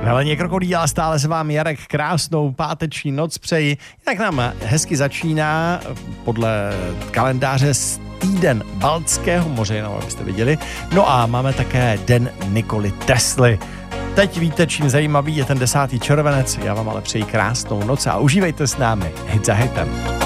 Heleně Krokodýla, stále se vám Jarek, krásnou páteční noc přeji. Tak nám hezky začíná podle kalendáře týden Baltského moře, jenom abyste viděli. No a máme také den Nikoly Tesly. Teď víte, čím zajímavý je ten 10. červenec. Já vám ale přeji krásnou noc a užívejte s námi hit za hitem.